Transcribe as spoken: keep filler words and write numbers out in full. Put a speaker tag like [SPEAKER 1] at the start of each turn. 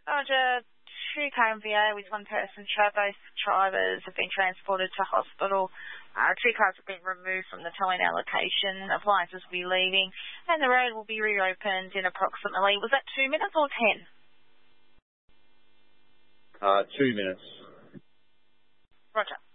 [SPEAKER 1] Roger, two K M V A with one person share. Both drivers have been transported to hospital. Uh, two cars have been removed from the towing allocation. Appliances will be leaving, and the road will be reopened in approximately, was that two minutes or ten?
[SPEAKER 2] Uh, two minutes.
[SPEAKER 1] Roger.